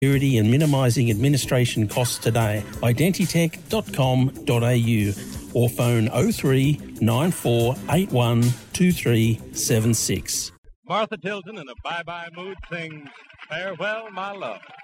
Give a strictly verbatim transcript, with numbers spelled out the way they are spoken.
security and minimising administration costs today. Identitech dot com dot a u or phone oh three nine four eight one two three seven six. Martha Tilton in a bye-bye mood sings Farewell, My Love.